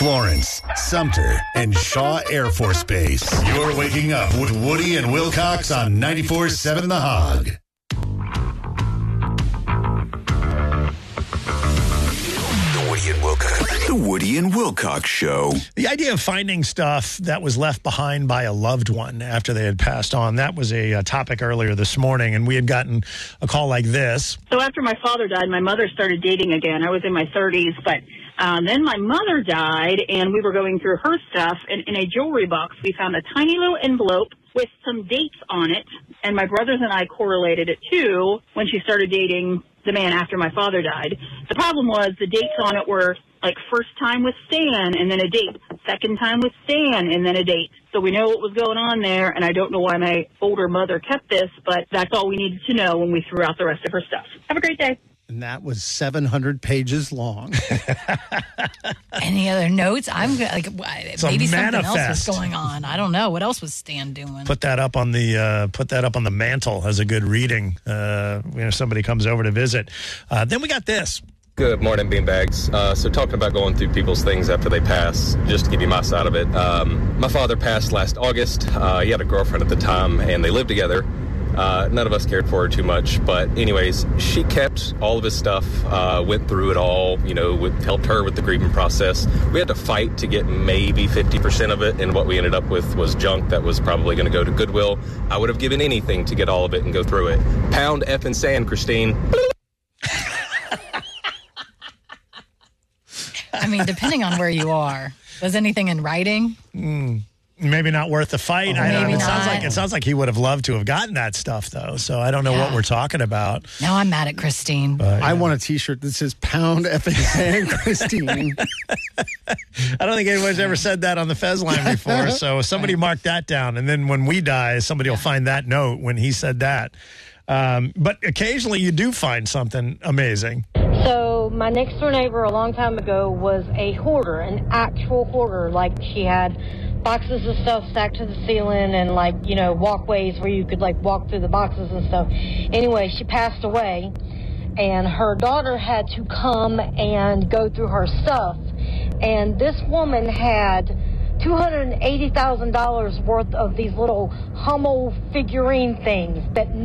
Florence, Sumter, and Shaw Air Force Base. You're waking up with Woody and Wilcox on 94.7 The Hog. The Woody and Wilcox Show. The idea of finding stuff that was left behind by a loved one after they had passed on, that was a topic earlier this morning, and we had gotten a call like this. So after my father died, my mother started dating again. I was in my 30s, but then my mother died, and we were going through her stuff, and in a jewelry box, we found a tiny little envelope with some dates on it, and my brothers and I correlated it, too, when she started dating the man after my father died. The problem was the dates on it were like first time with Stan and then a date, second time with Stan and then a date. So we know what was going on there, and I don't know why my older mother kept this, but that's all we needed to know when we threw out the rest of her stuff. Have a great day. And that was 700 pages long. Any other notes? I'm like, maybe something else was going on. I don't know. What else was Stan doing? Put that up on the mantle as a good reading. Somebody comes over to visit. Then we got this. Good morning, Beanbags. So talking about going through people's things after they pass, just to give you my side of it. My father passed last August. He had a girlfriend at the time, and they lived together. None of us cared for her too much. But anyways, she kept all of his stuff, went through it all, helped her with the grieving process. We had to fight to get maybe 50% of it, and what we ended up with was junk that was probably going to go to Goodwill. I would have given anything to get all of it and go through it. Pound effing sand, Christine. I mean, depending on where you are. Was anything in writing? Maybe not worth the fight. I don't know. It sounds like he would have loved to have gotten that stuff, though. So I don't know what we're talking about. Now I'm mad at Christine. But, I want a T-shirt that says "Pound effing sand, Christine." I don't think anyone's ever said that on the Fez line before. So somebody mark that down, and then when we die, somebody will find that note when he said that. But occasionally you do find something amazing. So my next door neighbor a long time ago was a hoarder, an actual hoarder. Like she had boxes of stuff stacked to the ceiling and walkways where you could walk through the boxes and stuff. Anyway, she passed away and her daughter had to come and go through her stuff. And this woman had $280,000 worth of these little Hummel figurine things that